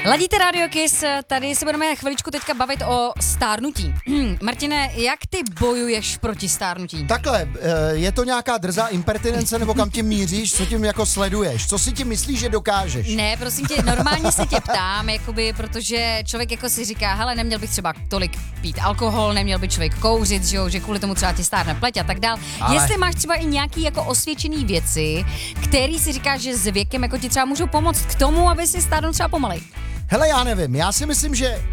Ladíte Radio Kiss, tady se budeme chviličku teďka bavit o stárnutí. Martine, jak ty bojuješ proti stárnutí? Takhle, je to nějaká drzá impertinence, nebo kam tím míříš, co tím jako sleduješ? Co si tím myslíš, že dokážeš? Ne, prosím tě, normálně se tě ptám, jakoby, protože člověk jako si říká, hele, neměl bych třeba tolik pít alkohol, neměl by člověk kouřit, že kvůli tomu třeba ti stárne pleť a tak dál. Ale... Jestli máš třeba i nějaký jako osvědčený věci, který si říkáš, že s věkem jako ti třeba můžou pomoct k tomu, aby si stárnul třeba pomalej. Hele, já nevím, já si myslím, že...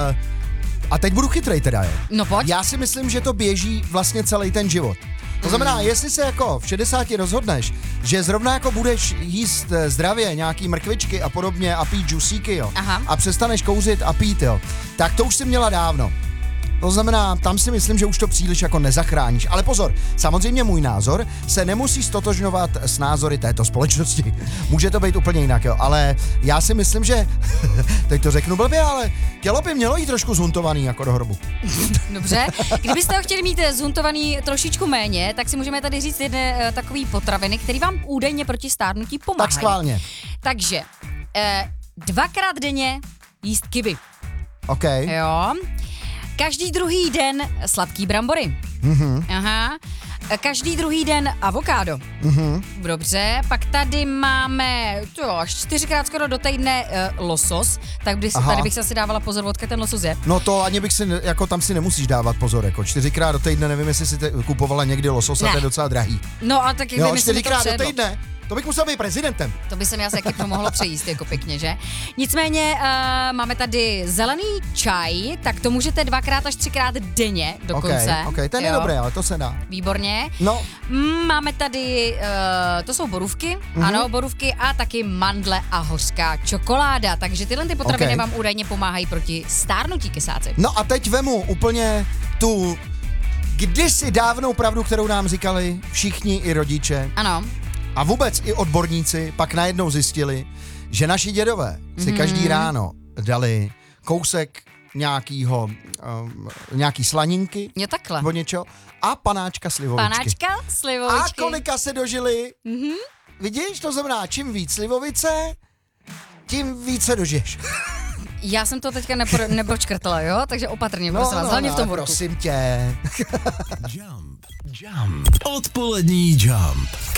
a teď budu chytrej teda, je. No pojď. Já si myslím, že to běží vlastně celý ten život. To znamená, jestli se jako v 60 rozhodneš, že zrovna jako budeš jíst zdravě nějaký mrkvičky a podobně a pít džusíky, jo, a přestaneš kouřit a pít, jo, tak to už si měla dávno. To znamená, tam si myslím, že už to příliš jako nezachráníš. Ale pozor, samozřejmě můj názor se nemusí stotožňovat s názory této společnosti. Může to být úplně jinak, jo. Ale já si myslím, že, teď to řeknu blbě, ale tělo by mělo jít trošku zuntovaný jako do hrobu. Dobře, kdybyste ho chtěli mít zuntovaný trošičku méně, tak si můžeme tady říct jedné takový potraviny, které vám údajně proti stárnutí pomáhají. Tak schválně. Takže 2krát denně jíst kiwi. OK. Jo. Každý druhý den sladký brambory. Mhm. Aha. Každý druhý den avokádo. Mhm. Dobře, pak tady máme až 4krát skoro do týdne losos, tak tady bych se asi dávala pozor, odkud ten losos je. No to ani bych si, jako tam si nemusíš dávat pozor, jako 4krát do týdne, nevím, jestli si kupovala někdy losos, a to je docela drahý. No a tak jo, 4krát do týdne. To bych musel být prezidentem. To by se mi asi taky mohlo přejíst jako pěkně, že? Nicméně máme tady zelený čaj, tak to můžete 2krát až 3krát denně dokonce. OK, ten je dobrý, ale to se dá. Výborně. No. Máme tady, to jsou borůvky, ano, borůvky a taky mandle a hořká čokoláda, takže tyhle ty potraviny vám údajně pomáhají proti stárnutí, kysáci. No a teď vemu úplně tu kdysi dávnou pravdu, kterou nám říkali všichni i rodiče. Ano. A vůbec i odborníci pak najednou zjistili, že naši dědové si každý ráno dali kousek nějaký slaninky, jo, takhle. nebo něčeho, a panáčka slivovičky. Panáčka slivovičky. A kolika se dožili. Vidíš, to znamená, čím víc slivovice, tím víc se dožiješ. Já jsem to teďka nepročkrtala, jo? Takže opatrně, prosím vás, hlavně v tom prosím tě. Jump. Odpolední Jump.